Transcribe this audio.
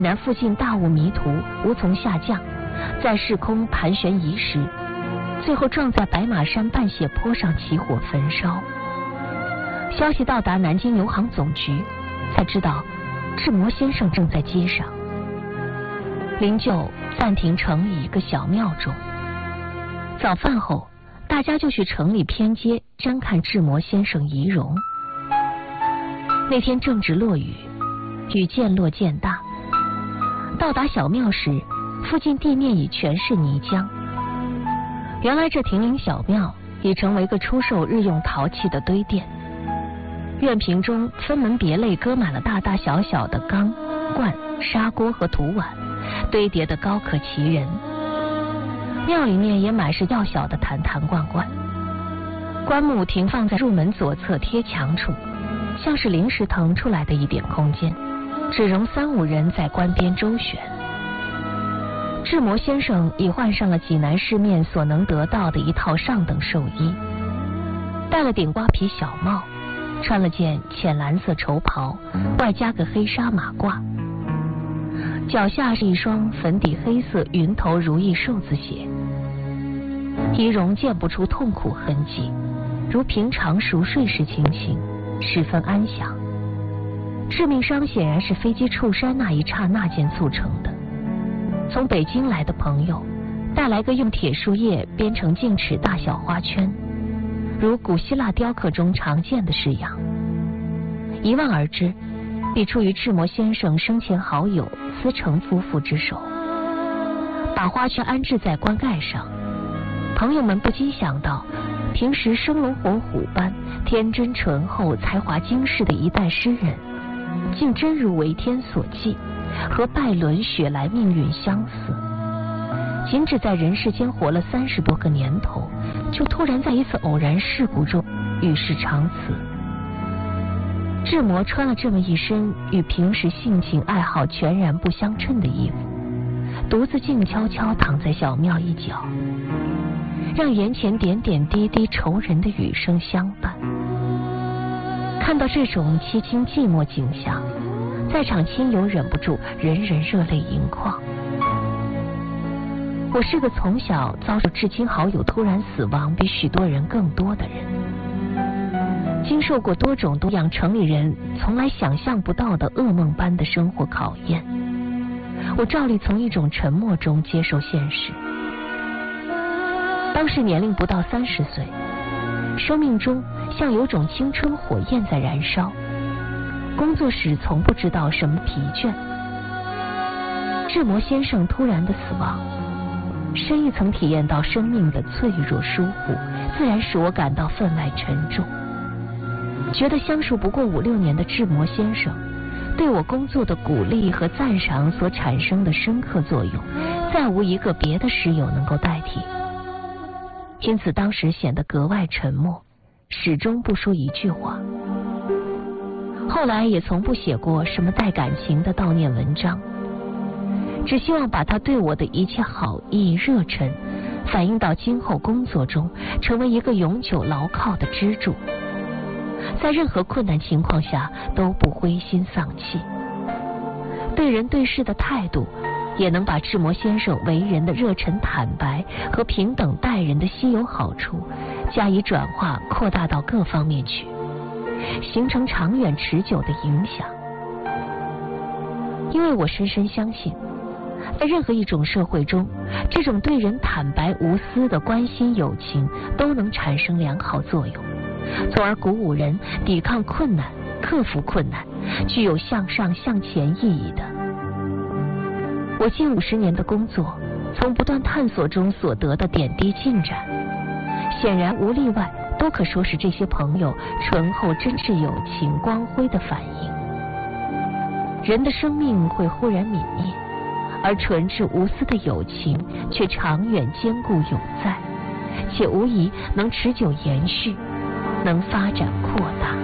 然附近大雾迷途，无从下降，在市空盘旋移时，最后撞在白马山半血坡上起火焚烧。消息到达南京邮航总局，才知道志摩先生正在街上。灵柩暂停城里一个小庙中。早饭后，大家就去城里偏街瞻看志摩先生遗容。那天正值落雨，雨渐落渐大。到达小庙时，附近地面已全是泥浆。原来这亭林小庙已成为个出售日用陶器的堆店，院屏中分门别类搁满了大大小小的缸、罐、砂锅和土碗，堆叠得高可齐人。庙里面也满是较小的坛坛罐罐，棺木停放在入门左侧贴墙处，像是临时腾出来的一点空间，只容3-5人在棺边周旋。志摩先生已换上了济南市面所能得到的一套上等寿衣，戴了顶瓜皮小帽，穿了件浅蓝色绸袍，外加个黑纱马褂，脚下是一双粉底黑色云头如意寿字鞋。仪容见不出痛苦痕迹，如平常熟睡时情形，十分安详。致命伤显然是飞机触山那一刹那间促成的。从北京来的朋友带来个用铁树叶编成净尺大小花圈，如古希腊雕刻中常见的式样。一望而知，必出于志摩先生生前好友思成夫妇之手。把花圈安置在棺盖上，朋友们不禁想到，平时生龙活虎般天真醇厚、才华惊世的一代诗人，竟真如为天所寄，和拜伦、雪莱命运相似。仅只在人世间活了30多个年头，就突然在一次偶然事故中与世长辞。志摩穿了这么一身与平时性情爱好全然不相称的衣服，独自静悄悄躺在小庙一角，让眼前点点滴滴愁人的雨声相伴。看到这种凄清寂寞景象，在场亲友忍不住人人热泪盈眶。我是个从小遭受至亲好友突然死亡比许多人更多的人，经受过多种多样城里人从来想象不到的噩梦般的生活考验。我照例从一种沉默中接受现实。当时年龄不到30岁，生命中像有种青春火焰在燃烧，工作时从不知道什么疲倦。志摩先生突然的死亡，深一层体验到生命的脆弱疏忽，自然使我感到分外沉重。觉得相熟不过5-6年的志摩先生对我工作的鼓励和赞赏所产生的深刻作用，再无一个别的诗友能够代替。因此当时显得格外沉默，始终不说一句话。后来也从不写过什么带感情的悼念文章，只希望把他对我的一切好意热忱反映到今后工作中，成为一个永久牢靠的支柱，在任何困难情况下都不灰心丧气。对人对事的态度也能把志摩先生为人的热忱坦白和平等待人的稀有好处加以转化扩大到各方面去，形成长远持久的影响。因为我深深相信，在任何一种社会中，这种对人坦白无私的关心友情都能产生良好作用，从而鼓舞人抵抗困难、克服困难，具有向上向前意义的。我近50年的工作，从不断探索中所得的点滴进展，显然无例外都可说是这些朋友醇厚真挚友情光辉的反应。人的生命会忽然泯灭，而纯挚无私的友情却长远坚固永在，且无疑能持久延续，能发展扩大。